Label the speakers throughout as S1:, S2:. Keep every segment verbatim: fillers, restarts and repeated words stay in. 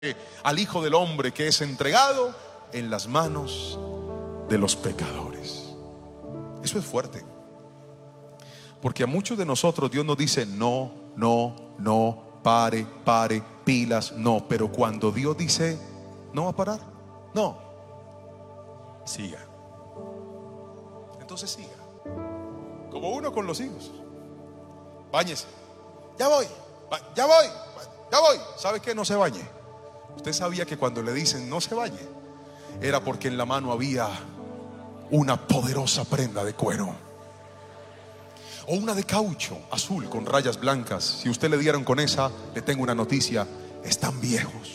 S1: al Hijo del Hombre que es entregado en las manos de los pecadores. Eso es fuerte, porque a muchos de nosotros Dios nos dice no, no, no, pare, pare, pilas, no. Pero cuando Dios dice no va a parar, no, siga. Entonces siga, como uno con los hijos. Báñese, ya voy, ya voy, ya voy. ¿Sabe qué? No se bañe. Usted sabía que cuando le dicen no se bañe, era porque en la mano había una poderosa prenda de cuero o una de caucho azul con rayas blancas. Si usted le dieron con esa, le tengo una noticia: están viejos.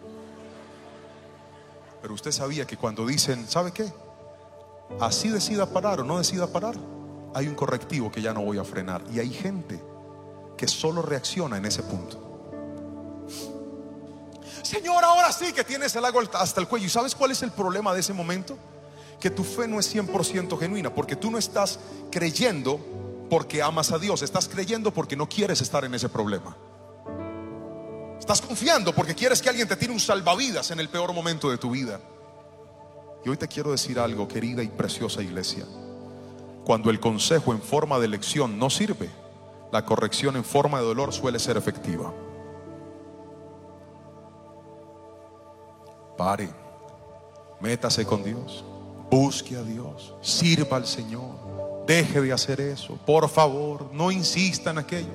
S1: Pero usted sabía que cuando dicen ¿sabe qué? Así decida parar o no decida parar, hay un correctivo que ya no voy a frenar. Y hay gente que solo reacciona en ese punto. Señor, ahora sí que tienes el agua hasta el cuello. ¿Y sabes cuál es el problema de ese momento? Que tu fe no es cien por ciento genuina, porque tú no estás creyendo porque amas a Dios. Estás creyendo porque no quieres estar en ese problema. Estás confiando porque quieres que alguien te tire un salvavidas en el peor momento de tu vida. Y hoy te quiero decir algo, querida y preciosa iglesia. Cuando el consejo en forma de lección no sirve, la corrección en forma de dolor suele ser efectiva. Pare, métase con Dios, busque a Dios, sirva al Señor, deje de hacer eso, por favor, no insista en aquello.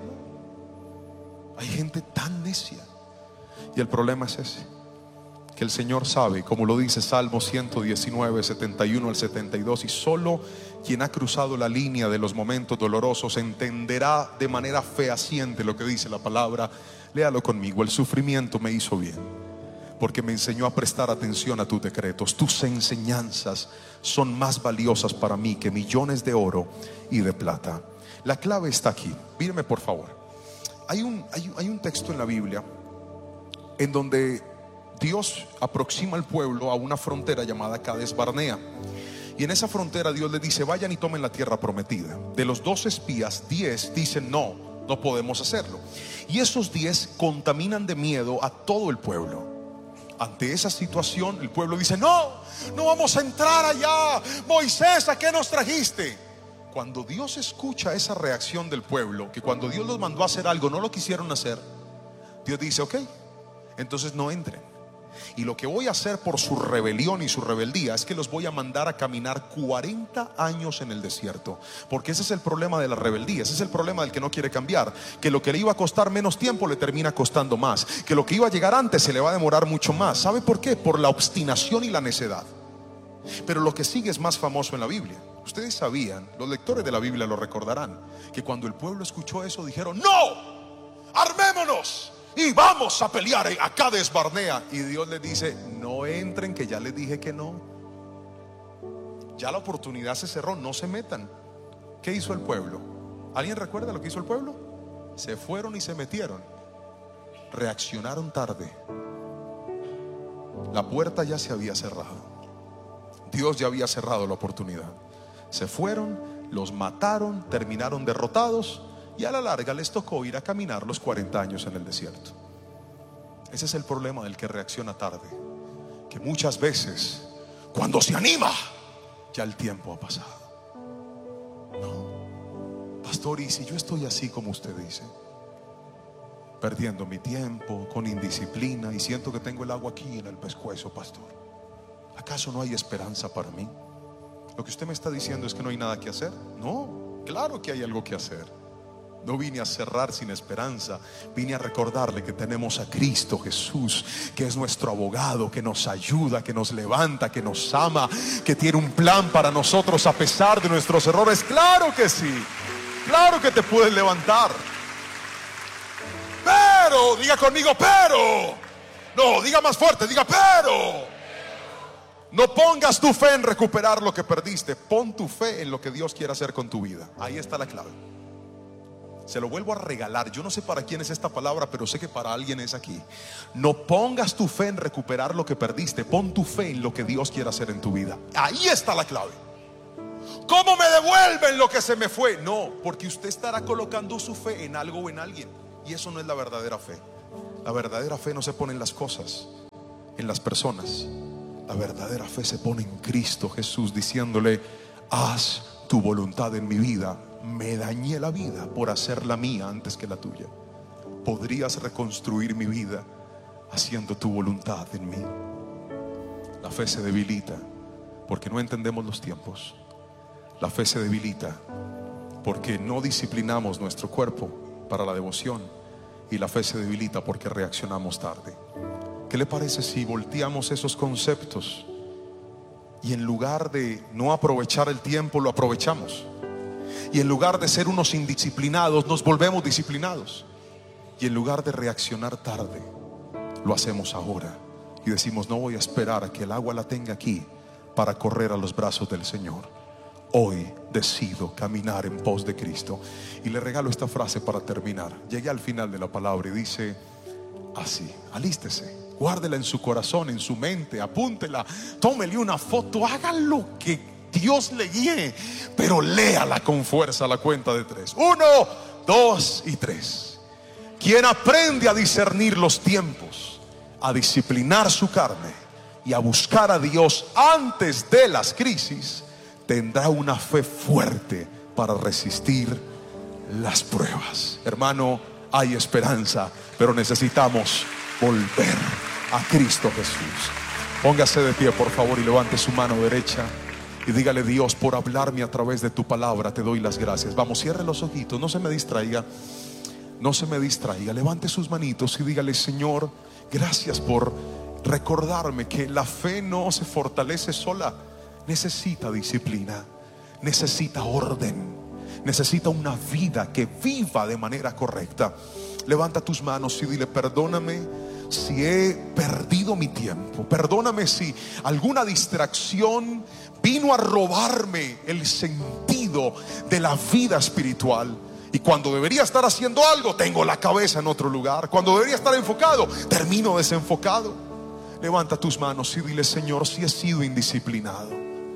S1: Hay gente tan necia. Y el problema es ese, que el Señor sabe, como lo dice Salmo ciento diecinueve, setenta y uno al setenta y dos, y solo quien ha cruzado la línea de los momentos dolorosos entenderá de manera fehaciente lo que dice la palabra. Léalo conmigo: el sufrimiento me hizo bien, porque me enseñó a prestar atención a tus decretos. Tus enseñanzas son más valiosas para mí que millones de oro y de plata. La clave está aquí. Míreme por favor. Hay un, hay, hay un texto en la Biblia en donde Dios aproxima al pueblo a una frontera llamada Cades Barnea. Y en esa frontera Dios le dice: vayan y tomen la tierra prometida. De los dos espías, diez dicen no, no podemos hacerlo. Y esos diez contaminan de miedo a todo el pueblo. Ante esa situación, el pueblo dice: no, no vamos a entrar allá. Moisés, ¿a qué nos trajiste? Cuando Dios escucha esa reacción del pueblo, que cuando Dios los mandó a hacer algo no lo quisieron hacer, Dios dice: ok, entonces no entren. Y lo que voy a hacer por su rebelión y su rebeldía es que los voy a mandar a caminar cuarenta años en el desierto. Porque ese es el problema de la rebeldía. Ese es el problema del que no quiere cambiar. Que lo que le iba a costar menos tiempo le termina costando más. Que lo que iba a llegar antes se le va a demorar mucho más. ¿Sabe por qué? Por la obstinación y la necedad. Pero lo que sigue es más famoso en la Biblia. Ustedes sabían, los lectores de la Biblia lo recordarán, que cuando el pueblo escuchó eso dijeron: ¡no! ¡Armémonos! Y vamos a pelear a Cades Barnea. Y Dios les dice: no entren, que ya les dije que no. Ya la oportunidad se cerró, no se metan. ¿Qué hizo el pueblo? ¿Alguien recuerda lo que hizo el pueblo? Se fueron y se metieron. Reaccionaron tarde. La puerta ya se había cerrado. Dios ya había cerrado la oportunidad. Se fueron, los mataron, terminaron derrotados. Y a la larga les tocó ir a caminar los cuarenta años en el desierto. Ese es el problema del que reacciona tarde, que muchas veces cuando se anima ya el tiempo ha pasado. No, pastor, y si yo estoy así como usted dice, perdiendo mi tiempo, con indisciplina, y siento que tengo el agua aquí en el pescuezo, pastor, ¿acaso no hay esperanza para mí? Lo que usted me está diciendo es que no hay nada que hacer. No, claro que hay algo que hacer. No vine a cerrar sin esperanza, vine a recordarle que tenemos a Cristo Jesús, que es nuestro abogado, que nos ayuda, que nos levanta, que nos ama, que tiene un plan para nosotros a pesar de nuestros errores. Claro que sí, claro que te puedes levantar. Pero, diga conmigo, pero. No, diga más fuerte, diga pero. No pongas tu fe en recuperar lo que perdiste, pon tu fe en lo que Dios quiere hacer con tu vida. Ahí está la clave. Se lo vuelvo a regalar. Yo no sé para quién es esta palabra, pero sé que para alguien es aquí. No pongas tu fe en recuperar lo que perdiste, pon tu fe en lo que Dios quiere hacer en tu vida. Ahí está la clave. ¿Cómo me devuelven lo que se me fue? No, porque usted estará colocando su fe en algo o en alguien, y eso no es la verdadera fe. La verdadera fe no se pone en las cosas, en las personas. La verdadera fe se pone en Cristo Jesús, diciéndole: haz tu voluntad en mi vida. Me dañé la vida por hacer la mía antes que la tuya. Podrías reconstruir mi vida haciendo tu voluntad en mí. La fe se debilita porque no entendemos los tiempos. La fe se debilita porque no disciplinamos nuestro cuerpo para la devoción. Y la fe se debilita porque reaccionamos tarde. ¿Qué le parece si volteamos esos conceptos y en lugar de no aprovechar el tiempo, lo aprovechamos? Y en lugar de ser unos indisciplinados, nos volvemos disciplinados. Y en lugar de reaccionar tarde, lo hacemos ahora. Y decimos: no voy a esperar a que el agua la tenga aquí para correr a los brazos del Señor. Hoy decido caminar en pos de Cristo. Y le regalo esta frase para terminar. Llegué al final de la palabra y dice así: alístese, guárdela en su corazón, en su mente, apúntela, tómele una foto, haga lo que Dios le guíe, pero léala con fuerza a la cuenta de tres. Uno, dos y tres. Quien aprende a discernir los tiempos, a disciplinar su carne y a buscar a Dios antes de las crisis, tendrá una fe fuerte para resistir las pruebas. Hermano, hay esperanza, pero necesitamos volver a Cristo Jesús. Póngase de pie, por favor, y levante su mano derecha y dígale: Dios, por hablarme a través de tu palabra, te doy las gracias. Vamos, cierre los ojitos, no se me distraiga. No se me distraiga, levante sus manitos y dígale: Señor, gracias por recordarme que la fe no se fortalece sola. Necesita disciplina, necesita orden, necesita una vida que viva de manera correcta. Levanta tus manos y dile: perdóname si he perdido mi tiempo. Perdóname si alguna distracción vino a robarme el sentido de la vida espiritual. Y cuando debería estar haciendo algo, tengo la cabeza en otro lugar. Cuando debería estar enfocado, termino desenfocado. Levanta tus manos y dile: Señor, si he sido indisciplinado,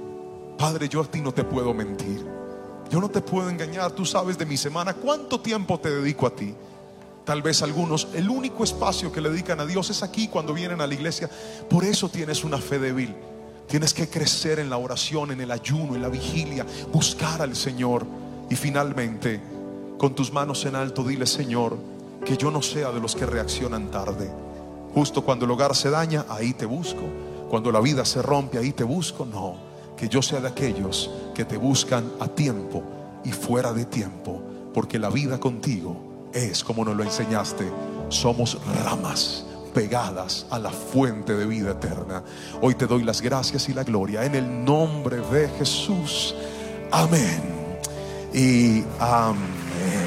S1: Padre, yo a ti no te puedo mentir, yo no te puedo engañar. Tú sabes de mi semana cuánto tiempo te dedico a ti. Tal vez algunos, el único espacio que le dedican a Dios es aquí cuando vienen a la iglesia. Por eso tienes una fe débil. Tienes que crecer en la oración, en el ayuno, en la vigilia, buscar al Señor. Y finalmente, con tus manos en alto, dile: Señor, que yo no sea de los que reaccionan tarde. Justo cuando el hogar se daña, ahí te busco. Cuando la vida se rompe, ahí te busco. No, que yo sea de aquellos que te buscan a tiempo y fuera de tiempo, porque la vida contigo es como nos lo enseñaste. Somos ramas pegadas a la fuente de vida eterna. Hoy te doy las gracias y la gloria en el nombre de Jesús. Amén y amén.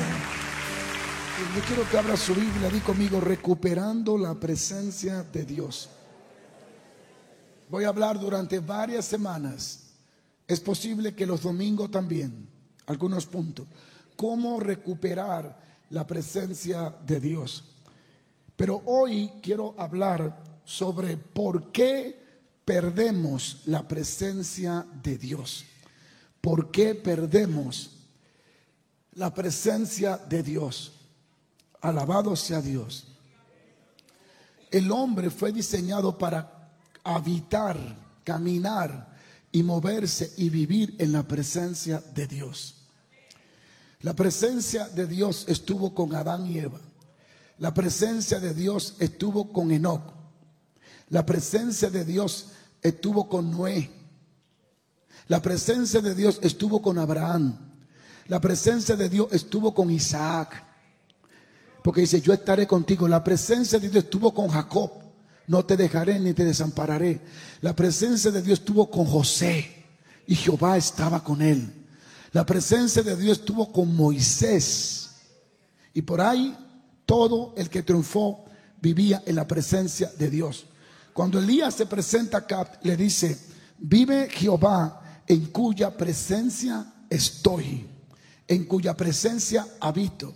S2: Yo quiero que abra su Biblia, di conmigo: recuperando la presencia de Dios. Voy a hablar durante varias semanas, es posible que los domingos también, algunos puntos, cómo recuperar la presencia de Dios. Pero hoy quiero hablar sobre por qué perdemos la presencia de Dios. ¿Por qué perdemos la presencia de Dios? Alabado sea Dios. El hombre fue diseñado para habitar, caminar y moverse y vivir en la presencia de Dios. La presencia de Dios estuvo con Adán y Eva. La presencia de Dios estuvo con Enoc. La presencia de Dios estuvo con Noé. La presencia de Dios estuvo con Abraham. La presencia de Dios estuvo con Isaac. Porque dice: yo estaré contigo. La presencia de Dios estuvo con Jacob. No te dejaré ni te desampararé. La presencia de Dios estuvo con José y Jehová estaba con él. La presencia de Dios estuvo con Moisés. Y por ahí todo el que triunfó vivía en la presencia de Dios. Cuando Elías se presenta acá, le dice: vive Jehová en cuya presencia estoy, en cuya presencia habito.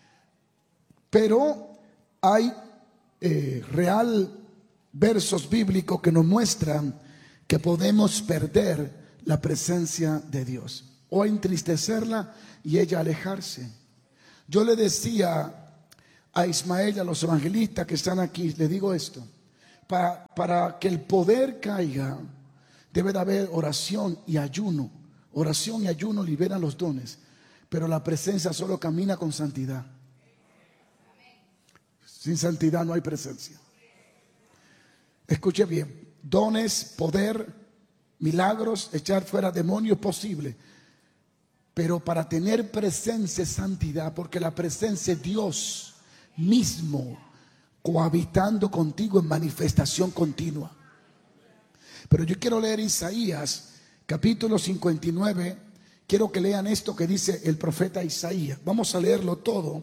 S2: Pero hay eh, real versos bíblicos que nos muestran que podemos perder la presencia de Dios o entristecerla y ella alejarse. Yo le decía a Ismael y a los evangelistas que están aquí, le digo esto: para, para que el poder caiga, debe de haber oración y ayuno. Oración y ayuno liberan los dones, pero la presencia solo camina con santidad. Sin santidad no hay presencia. Escuche bien, dones, poder, milagros, echar fuera demonios posible, pero para tener presencia es santidad, porque la presencia es Dios mismo cohabitando contigo en manifestación continua. Pero yo quiero leer Isaías capítulo cincuenta y nueve. Quiero que lean esto que dice el profeta Isaías. Vamos a leerlo todo.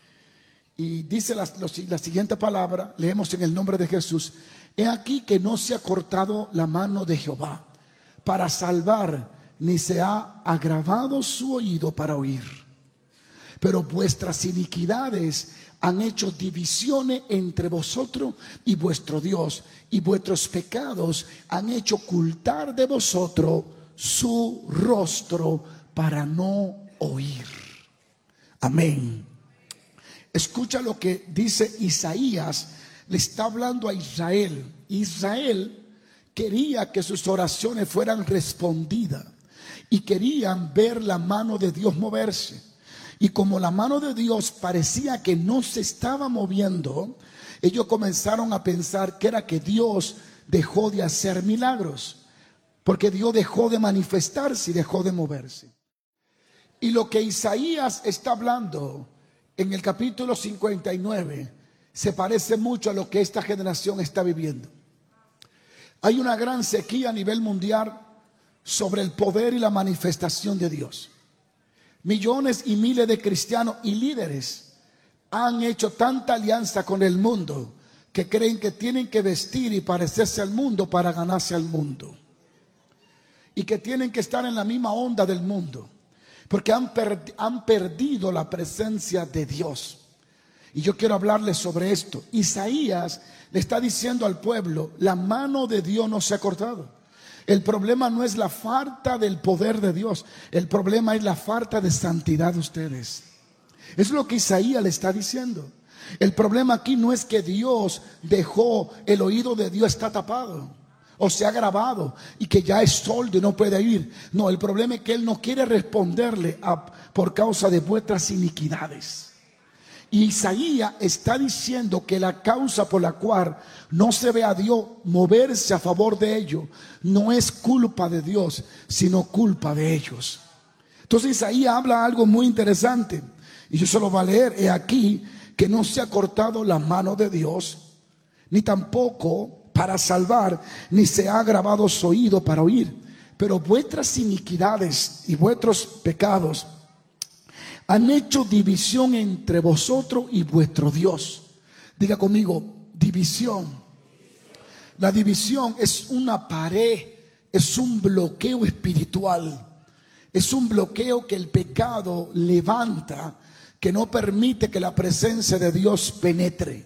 S2: Y dice la, la siguiente palabra, leemos en el nombre de Jesús. He aquí que no se ha cortado la mano de Jehová para salvar, ni se ha agravado su oído para oír. Pero vuestras iniquidades han hecho divisiones entre vosotros y vuestro Dios, y vuestros pecados han hecho ocultar de vosotros su rostro para no oír. Amén. Escucha lo que dice Isaías. Le está hablando a Israel. Israel quería que sus oraciones fueran respondidas y querían ver la mano de Dios moverse. Y como la mano de Dios parecía que no se estaba moviendo, ellos comenzaron a pensar que era que Dios dejó de hacer milagros, porque Dios dejó de manifestarse y dejó de moverse. Y lo que Isaías está hablando en el capítulo cincuenta y nueve se parece mucho a lo que esta generación está viviendo. Hay una gran sequía a nivel mundial sobre el poder y la manifestación de Dios. Millones y miles de cristianos y líderes han hecho tanta alianza con el mundo que creen que tienen que vestir y parecerse al mundo para ganarse al mundo, y que tienen que estar en la misma onda del mundo, porque han, per- han perdido la presencia de Dios. Y yo quiero hablarles sobre esto. Isaías le está diciendo al pueblo, la mano de Dios no se ha cortado. El problema no es la falta del poder de Dios, el problema es la falta de santidad de ustedes. Es lo que Isaías le está diciendo. El problema aquí no es que Dios dejó, el oído de Dios está tapado o se ha grabado y que ya es sordo y no puede oír. No, el problema es que Él no quiere responderle a, por causa de vuestras iniquidades. Y Isaías está diciendo que la causa por la cual no se ve a Dios moverse a favor de ellos no es culpa de Dios, sino culpa de ellos. Entonces Isaías habla algo muy interesante, y yo se lo voy a leer. He aquí que no se ha cortado la mano de Dios, ni tampoco para salvar, ni se ha agravado su oído para oír. Pero vuestras iniquidades y vuestros pecados han hecho división entre vosotros y vuestro Dios. Diga conmigo, división. La división es una pared, es un bloqueo espiritual. Es un bloqueo que el pecado levanta, que no permite que la presencia de Dios penetre.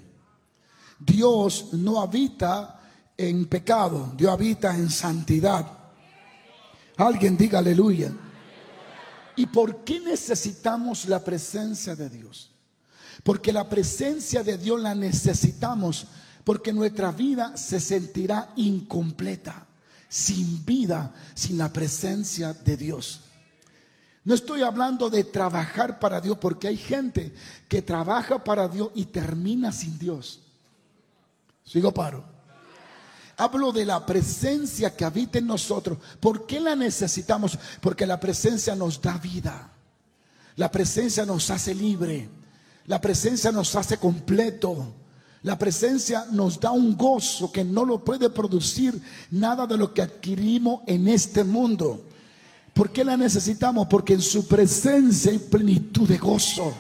S2: Dios no habita en pecado, Dios habita en santidad. Alguien diga aleluya. ¿Y por qué necesitamos la presencia de Dios? Porque la presencia de Dios la necesitamos porque nuestra vida se sentirá incompleta, sin vida, sin la presencia de Dios. No estoy hablando de trabajar para Dios, porque hay gente que trabaja para Dios y termina sin Dios. ¿Sigo paro? Hablo de la presencia que habita en nosotros. ¿Por qué la necesitamos? Porque la presencia nos da vida. La presencia nos hace libre. La presencia nos hace completo. La presencia nos da un gozo que no lo puede producir nada de lo que adquirimos en este mundo. ¿Por qué la necesitamos? Porque en su presencia hay plenitud de gozo.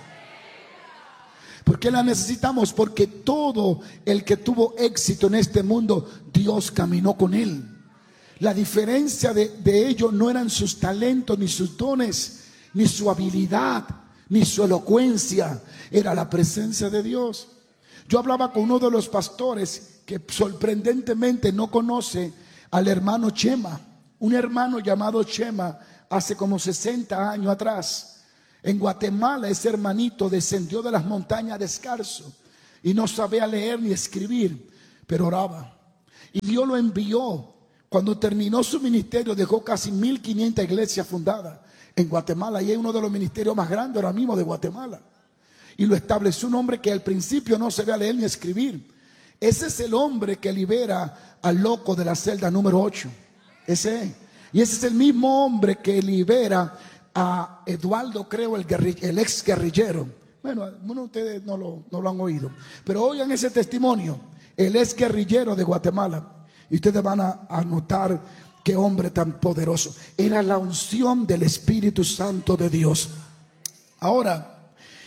S2: ¿Por qué la necesitamos? Porque todo el que tuvo éxito en este mundo, Dios caminó con él. La diferencia de, de ellos no eran sus talentos, ni sus dones, ni su habilidad, ni su elocuencia. Era la presencia de Dios. Yo hablaba con uno de los pastores que sorprendentemente no conoce al hermano Chema. Un hermano llamado Chema hace como sesenta años atrás. En Guatemala ese hermanito descendió de las montañas descalzo y no sabía leer ni escribir, pero oraba. Y Dios lo envió. Cuando terminó su ministerio, dejó casi mil quinientas iglesias fundadas en Guatemala. Y es uno de los ministerios más grandes ahora mismo de Guatemala. Y lo estableció un hombre que al principio no sabía leer ni escribir. Ese es el hombre que libera al loco de la celda número ocho. Ese es. Y ese es el mismo hombre que libera a Eduardo, creo, el, el ex guerrillero. Bueno, algunos de ustedes no lo, no lo han oído, pero oigan ese testimonio. El ex guerrillero de Guatemala. Y ustedes van a, a notar qué hombre tan poderoso. Era la unción del Espíritu Santo de Dios. Ahora,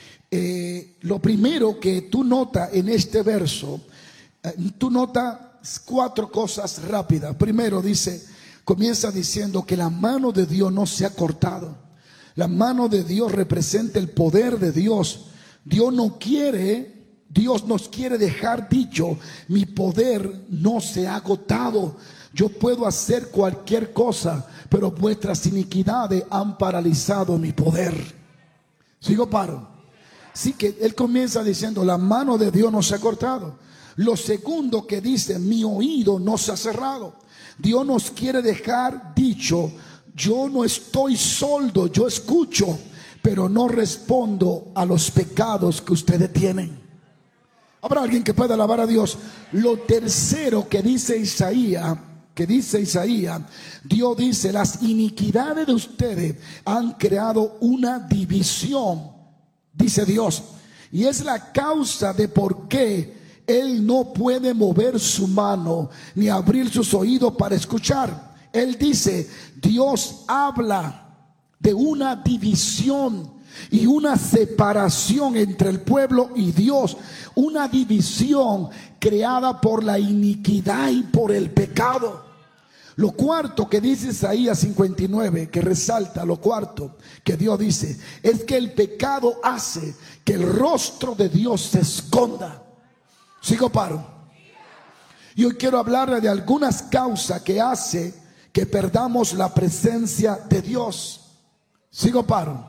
S2: eh, lo primero que tú notas en este verso, eh, tú notas cuatro cosas rápidas. Primero dice, comienza diciendo que la mano de Dios no se ha cortado. La mano de Dios representa el poder de Dios. Dios no quiere, Dios nos quiere dejar dicho, mi poder no se ha agotado. Yo puedo hacer cualquier cosa, pero vuestras iniquidades han paralizado mi poder. ¿Sigo paro? Así que él comienza diciendo, la mano de Dios no se ha cortado. Lo segundo que dice, mi oído no se ha cerrado. Dios nos quiere dejar dicho, yo no estoy sordo, yo escucho, pero no respondo a los pecados que ustedes tienen. ¿Habrá alguien que pueda alabar a Dios? Lo tercero que dice Isaías, que dice Isaías, Dios dice, las iniquidades de ustedes han creado una división, dice Dios, y es la causa de por qué Él no puede mover su mano ni abrir sus oídos para escuchar. Él dice, Dios habla de una división y una separación entre el pueblo y Dios. Una división creada por la iniquidad y por el pecado. Lo cuarto que dice Isaías cincuenta y nueve, que resalta, lo cuarto que Dios dice, es que el pecado hace que el rostro de Dios se esconda. Sigo paro. Y hoy quiero hablarle de algunas causas que hace que perdamos la presencia de Dios. Sigo paro.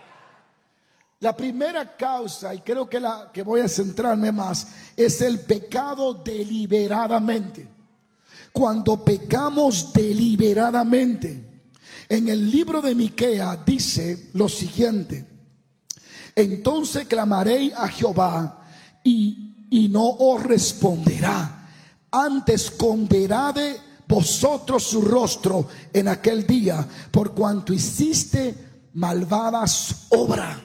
S2: La primera causa, y creo que la que voy a centrarme más, es el pecado deliberadamente. Cuando pecamos deliberadamente, en el libro de Miqueas dice lo siguiente: entonces clamaré a Jehová y, y no os responderá, antes esconderá de vosotros su rostro en aquel día, por cuanto hiciste malvadas obras.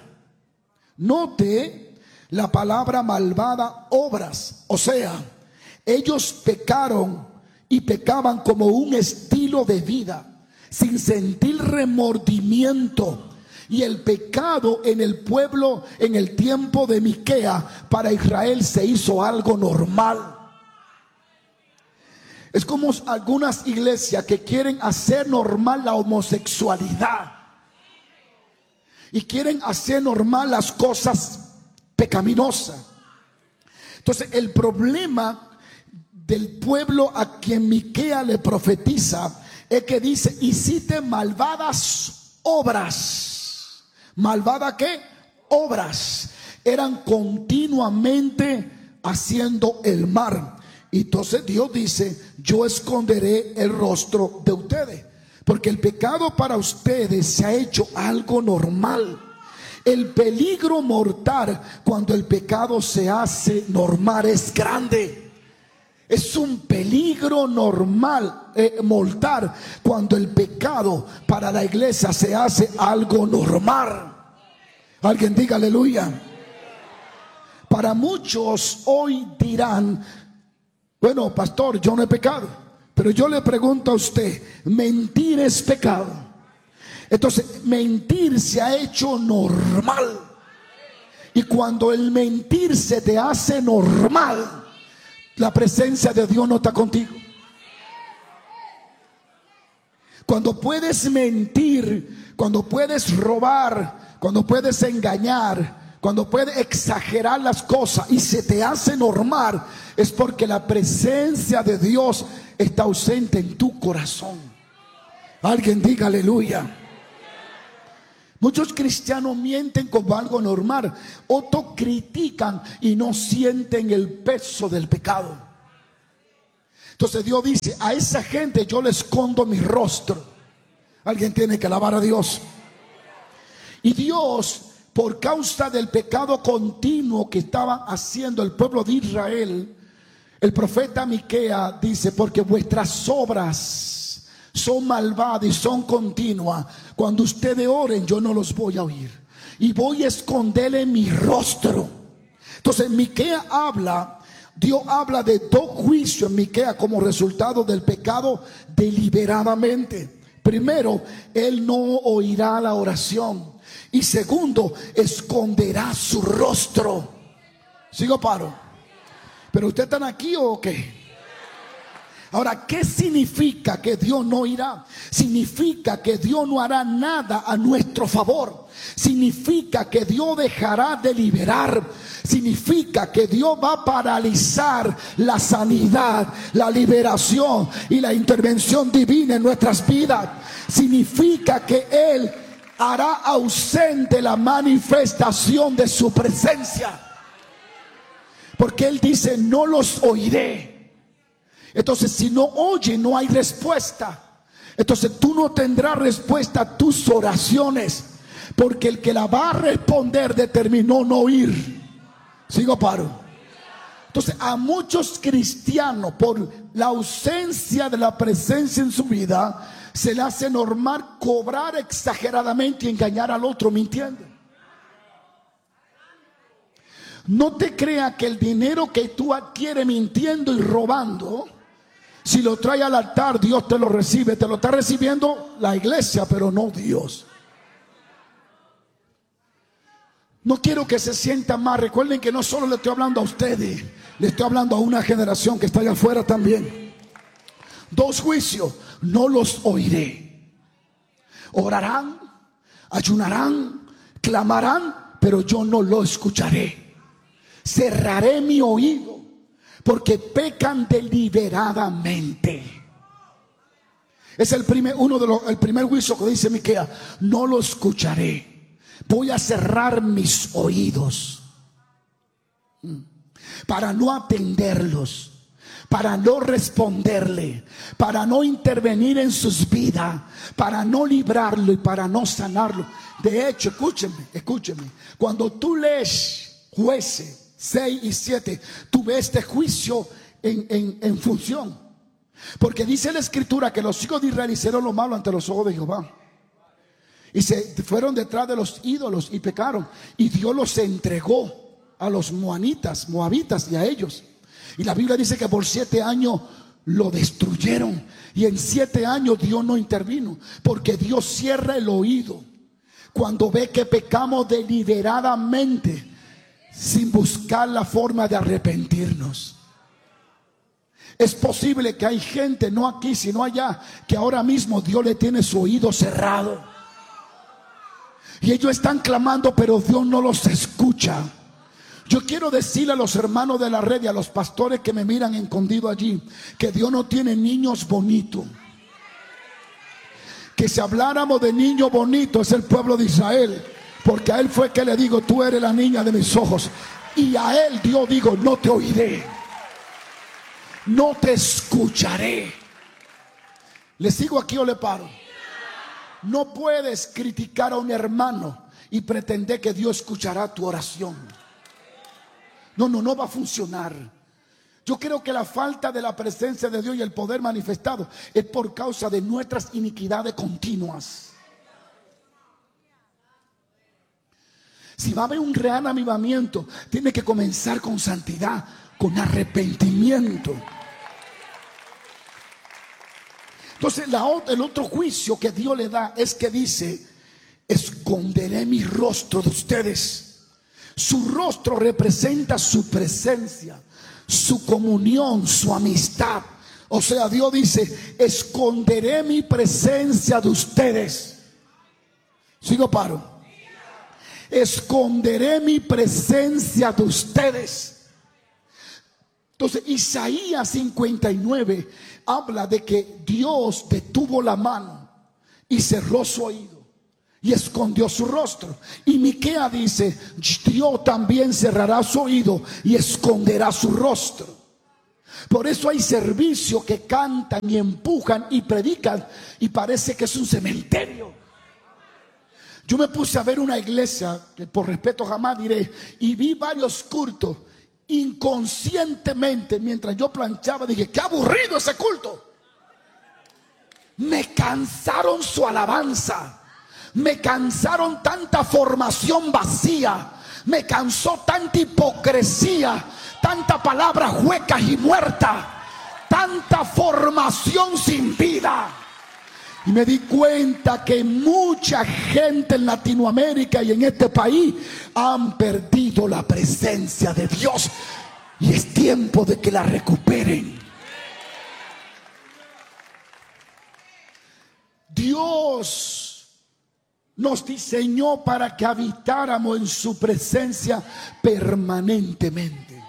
S2: Note la palabra malvada obras, o sea, ellos pecaron y pecaban como un estilo de vida, sin sentir remordimiento. Y el pecado en el pueblo, en el tiempo de Miqueas, para Israel se hizo algo normal. Es como algunas iglesias que quieren hacer normal la homosexualidad y quieren hacer normal las cosas pecaminosas. Entonces el problema del pueblo a quien Miqueas le profetiza es que dice, hiciste malvadas obras. ¿Malvada qué? Obras. Eran continuamente haciendo el mal. Y entonces Dios dice, yo esconderé el rostro de ustedes, porque el pecado para ustedes se ha hecho algo normal. El peligro mortal cuando el pecado se hace normal es grande. Es un peligro normal, eh, mortal, cuando el pecado para la iglesia se hace algo normal. Alguien diga aleluya. Para muchos hoy dirán, bueno, pastor, yo no he pecado. Pero yo le pregunto a usted, ¿mentir es pecado? Entonces, mentir se ha hecho normal. Y cuando el mentir se te hace normal, la presencia de Dios no está contigo. Cuando puedes mentir, cuando puedes robar, cuando puedes engañar, cuando puedes exagerar las cosas y se te hace normal, es porque la presencia de Dios está ausente en tu corazón. Alguien diga aleluya. Muchos cristianos mienten como algo normal, otros critican y no sienten el peso del pecado. Entonces Dios dice, a esa gente yo le escondo mi rostro. Alguien tiene que alabar a Dios. Y Dios, por causa del pecado continuo que estaba haciendo el pueblo de Israel, el profeta Miqueas dice, porque vuestras obras son malvadas y son continuas, cuando ustedes oren yo no los voy a oír y voy a esconderle mi rostro. Entonces Miqueas habla, Dios habla de dos juicios en Miqueas como resultado del pecado deliberadamente. Primero, él no oirá la oración. Y segundo, esconderá su rostro. ¿Sigo, paro? ¿Pero ustedes están aquí o qué? Ahora, ¿qué significa que Dios no irá? Significa que Dios no hará nada a nuestro favor. Significa que Dios dejará de liberar. Significa que Dios va a paralizar la sanidad, la liberación y la intervención divina en nuestras vidas. Significa que Él hará ausente la manifestación de su presencia. Porque Él dice, no los oiré. Entonces, si no oye, no hay respuesta. Entonces tú no tendrás respuesta a tus oraciones, porque el que la va a responder determinó no oír. Sigo, paro. Entonces a muchos cristianos, por la ausencia de la presencia en su vida, se le hace normal cobrar exageradamente y engañar al otro mintiendo. No te creas que el dinero que tú adquieres mintiendo y robando, si lo trae al altar, Dios te lo recibe. Te lo está recibiendo la iglesia, pero no Dios. No quiero que se sientan mal. Recuerden que no solo le estoy hablando a ustedes, le estoy hablando a una generación que está allá afuera también. Dos juicios, no los oiré. Orarán, ayunarán, clamarán, pero yo no lo escucharé. Cerraré mi oído, porque pecan deliberadamente. Es el primer, uno de los, el primer juicio que dice Miqueas, no lo escucharé. Voy a cerrar mis oídos para no atenderlos, para no responderle, para no intervenir en sus vidas, para no librarlo y para no sanarlo. De hecho, escúcheme, escúcheme. Cuando tú lees Jueces seis y siete, tú ves este juicio en, en, en función. Porque dice la escritura que los hijos de Israel hicieron lo malo ante los ojos de Jehová. Y se fueron detrás de los ídolos y pecaron. Y Dios los entregó a los moanitas, moabitas y a ellos. Y la Biblia dice que por siete años lo destruyeron. Y en siete años Dios no intervino. Porque Dios cierra el oído cuando ve que pecamos deliberadamente, sin buscar la forma de arrepentirnos. Es posible que hay gente, no aquí sino allá, que ahora mismo Dios le tiene su oído cerrado. Y ellos están clamando, pero Dios no los escucha. Yo quiero decirle a los hermanos de la red y a los pastores que me miran escondido allí, que Dios no tiene niños bonitos. Que si habláramos de niños bonitos es el pueblo de Israel, porque a él fue que le digo, tú eres la niña de mis ojos. Y a él Dios digo, no te oiré, no te escucharé. ¿Le sigo aquí o le paro? No puedes criticar a un hermano y pretender que Dios escuchará tu oración. No, no, no va a funcionar. Yo creo que la falta de la presencia de Dios y el poder manifestado es por causa de nuestras iniquidades continuas. Si va a haber un real avivamiento, tiene que comenzar con santidad, con arrepentimiento. Entonces la, el otro juicio que Dios le da es que dice, esconderé mi rostro de ustedes. Su rostro representa su presencia, su comunión, su amistad. O sea, Dios dice, esconderé mi presencia de ustedes. ¿Sigo, paro? Esconderé mi presencia de ustedes. Entonces Isaías cincuenta y nueve habla de que Dios detuvo la mano y cerró su oído y escondió su rostro. Y Miqueas dice, Dios también cerrará su oído y esconderá su rostro. Por eso hay servicios que cantan y empujan y predican y parece que es un cementerio. Yo me puse a ver una iglesia, que por respeto jamás diré, y vi varios cultos. Inconscientemente, mientras yo planchaba, dije, qué aburrido ese culto. Me cansaron su alabanza. Me cansaron tanta formación vacía. Me cansó tanta hipocresía, tanta palabra huecas y muerta, tanta formación sin vida. Y me di cuenta que mucha gente en Latinoamérica y en este país han perdido la presencia de Dios. Y es tiempo de que la recuperen. Dios nos diseñó para que habitáramos en su presencia permanentemente.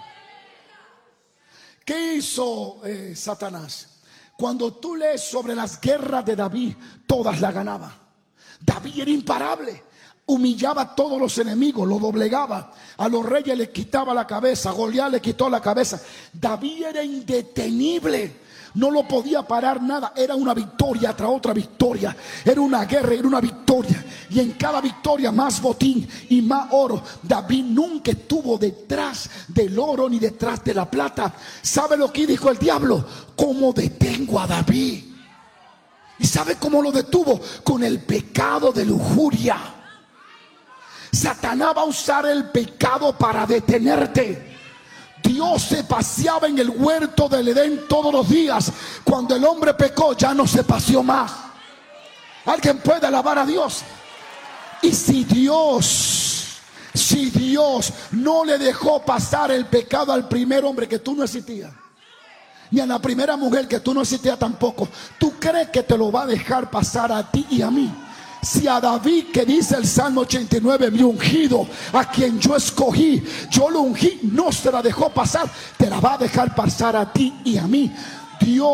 S2: ¿Qué hizo eh, Satanás? Cuando tú lees sobre las guerras de David, todas las ganaba. David era imparable. Humillaba a todos los enemigos, lo doblegaba. A los reyes les quitaba la cabeza. Goliat le quitó la cabeza. David era indetenible. No lo podía parar nada. Era una victoria tras otra victoria. Era una guerra, era una victoria. Y en cada victoria más botín y más oro. David nunca estuvo detrás del oro ni detrás de la plata. ¿Sabe lo que dijo el diablo? ¿Cómo detengo a David? ¿Y sabe cómo lo detuvo? Con el pecado de lujuria. Satanás va a usar el pecado para detenerte. Dios se paseaba en el huerto del Edén todos los días. Cuando el hombre pecó, ya no se paseó más. ¿Alguien puede alabar a Dios? Y si Dios, si Dios no le dejó pasar el pecado al primer hombre, que tú no existías, ni a la primera mujer, que tú no existías tampoco, ¿tú crees que te lo va a dejar pasar a ti y a mí? Si a David, que dice el Salmo ochenta y nueve, mi ungido, a quien yo escogí, yo lo ungí, no se la dejó pasar, te la va a dejar pasar a ti y a mí. Dios